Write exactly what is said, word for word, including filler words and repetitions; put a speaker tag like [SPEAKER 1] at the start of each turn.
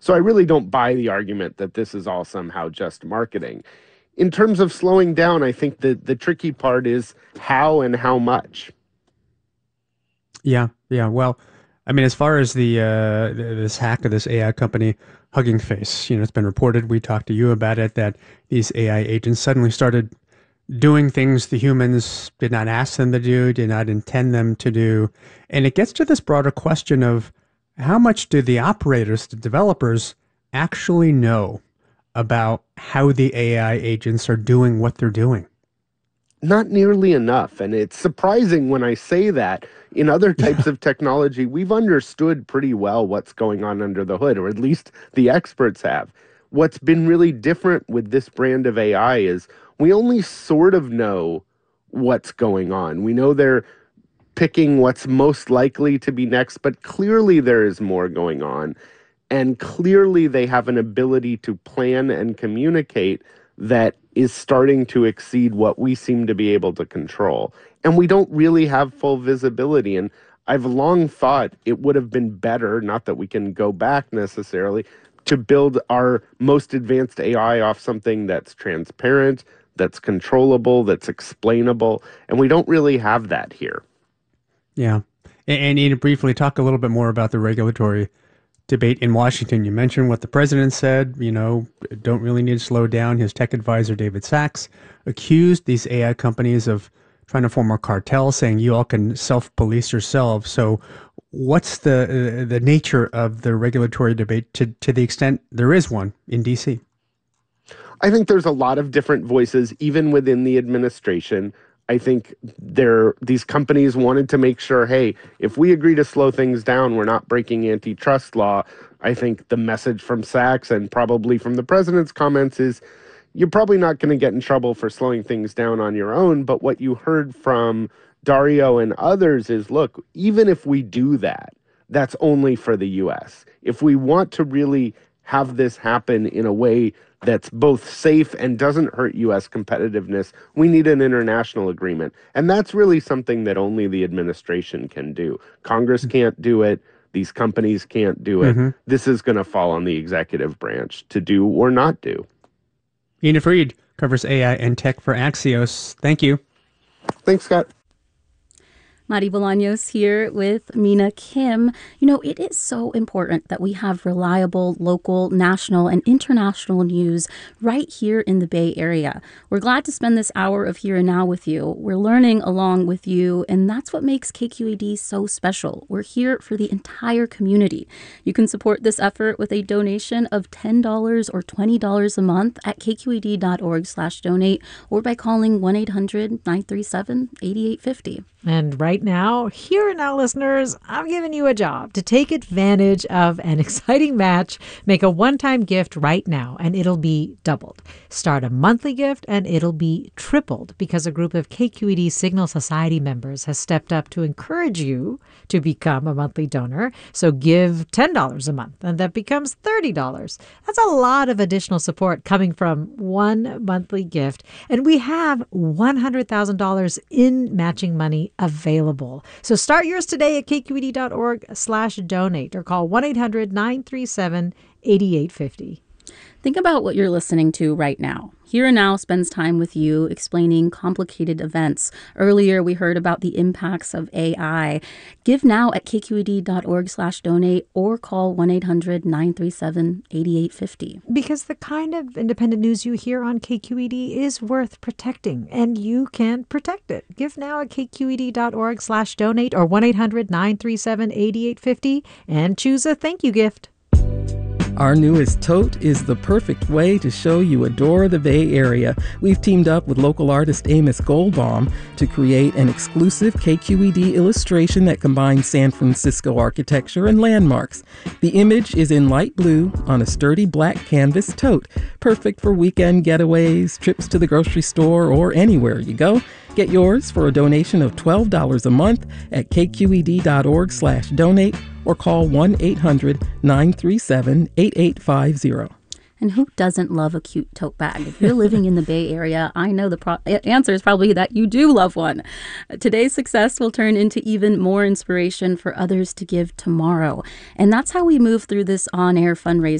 [SPEAKER 1] So I really don't buy the argument that this is all somehow just marketing. In terms of slowing down, I think that the tricky part is how and how much.
[SPEAKER 2] Yeah, yeah. Well, I mean, as far as the uh, th- this hack of this A I company, Hugging Face, you know, it's been reported. We talked to you about it that these A I agents suddenly started doing things the humans did not ask them to do, did not intend them to do, and it gets to this broader question of how much do the operators, the developers, actually know about how the A I agents are doing what they're doing?
[SPEAKER 1] Not nearly enough. And it's surprising when I say that. In other types
[SPEAKER 2] Yeah.
[SPEAKER 1] of technology, we've understood pretty well what's going on under the hood, or at least the experts have. What's been really different with this brand of A I is we only sort of know what's going on. We know they're picking what's most likely to be next, but clearly there is more going on. And clearly they have an ability to plan and communicate that is starting to exceed what we seem to be able to control. And we don't really have full visibility. And I've long thought it would have been better, not that we can go back necessarily, to build our most advanced A I off something that's transparent, that's controllable, that's explainable. And we don't really have that here.
[SPEAKER 2] Yeah. And, and you know, briefly talk a little bit more about the regulatory debate in Washington. You mentioned what the president said, you know, don't really need to slow down. His tech advisor, David Sachs, accused these A I companies of trying to form a cartel, saying you all can self-police yourselves. So what's the uh, the nature of the regulatory debate to, to the extent there is one in D C?
[SPEAKER 1] I think there's a lot of different voices, even within the administration. I think there these companies wanted to make sure, hey, if we agree to slow things down, we're not breaking antitrust law. I think the message from Sachs and probably from the president's comments is you're probably not going to get in trouble for slowing things down on your own. But what you heard from Dario and others is, look, even if we do that, that's only for the U S. If we want to really have this happen in a way that's both safe and doesn't hurt U S competitiveness, we need an international agreement. And that's really something that only the administration can do. Congress can't do it. These companies can't do it.
[SPEAKER 2] Mm-hmm.
[SPEAKER 1] This is going to fall on the executive branch to do or not do.
[SPEAKER 2] Ina Fried covers A I and tech for Axios. Thank you.
[SPEAKER 1] Thanks, Scott.
[SPEAKER 3] Mari Bolaños here with Mina Kim. You know, it is so important that we have reliable local, national, and international news right here in the Bay Area. We're glad to spend this hour of Here and Now with you. We're learning along with you, and that's what makes K Q E D so special. We're here for the entire community. You can support this effort with a donation of ten dollars or twenty dollars a month at kqed.org slash donate or by calling one eight hundred nine three seven eight eight five zero.
[SPEAKER 4] And right now, Here and Now listeners, I'm giving you a job to take advantage of an exciting match. Make a one-time gift right now, and it'll be doubled. Start a monthly gift, and it'll be tripled because a group of K Q E D Signal Society members has stepped up to encourage you to become a monthly donor. So give ten dollars a month, and that becomes thirty dollars. That's a lot of additional support coming from one monthly gift. And we have one hundred thousand dollars in matching money available. So start yours today at kqed.org slash donate or call one eight hundred nine three seven eight eight five zero.
[SPEAKER 3] Think about what you're listening to right now. Here and Now spends time with you explaining complicated events. Earlier, we heard about the impacts of A I. Give now at kqed.org slash donate or call one eight hundred nine three seven eight eight five zero.
[SPEAKER 4] Because the kind of independent news you hear on K Q E D is worth protecting, and you can protect it. Give now at kqed.org slash donate or one eight hundred nine three seven eight eight five zero and choose a thank you gift.
[SPEAKER 5] Our newest tote is the perfect way to show you adore the Bay Area. We've teamed up with local artist Amos Goldbaum to create an exclusive K Q E D illustration that combines San Francisco architecture and landmarks. The image is in light blue on a sturdy black canvas tote, perfect for weekend getaways, trips to the grocery store, or anywhere you go. Get yours for a donation of twelve dollars a month at kqed.org slash donate or call one eight hundred nine three seven eight eight five zero.
[SPEAKER 3] And who doesn't love a cute tote bag? If you're living in the Bay Area, I know the pro- answer is probably that you do love one. Today's success will turn into even more inspiration for others to give tomorrow. And that's how we move through this on-air fundraiser.